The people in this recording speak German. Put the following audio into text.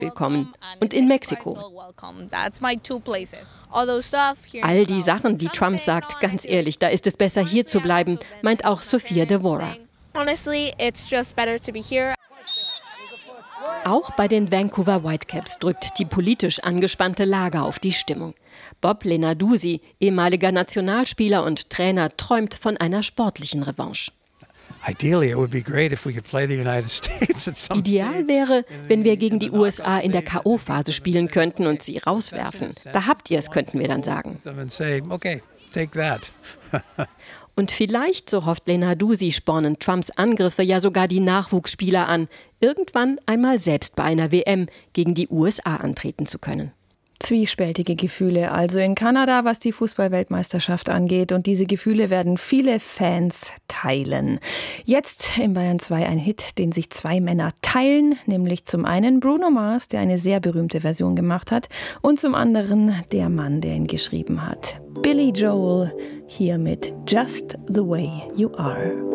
willkommen und in Mexiko. All die Sachen, die Trump sagt, ganz ehrlich, da ist es besser, hier zu bleiben, meint auch Sophia Devora. Auch bei den Vancouver Whitecaps drückt die politisch angespannte Lage auf die Stimmung. Bob Lenarduzzi, ehemaliger Nationalspieler und Trainer, träumt von einer sportlichen Revanche. Ideal wäre, wenn wir gegen die USA in der K.O.-Phase spielen könnten und sie rauswerfen. Da habt ihr es, könnten wir dann sagen. Und vielleicht, so hofft Lenarduzzi, spornen Trumps Angriffe ja sogar die Nachwuchsspieler an, irgendwann einmal selbst bei einer WM gegen die USA antreten zu können. Zwiespältige Gefühle also in Kanada, was die Fußball-Weltmeisterschaft angeht. Und diese Gefühle werden viele Fans teilen. Jetzt in Bayern 2 ein Hit, den sich zwei Männer teilen. Nämlich zum einen Bruno Mars, der eine sehr berühmte Version gemacht hat. Und zum anderen der Mann, der ihn geschrieben hat. Billy Joel hier mit Just the Way You Are.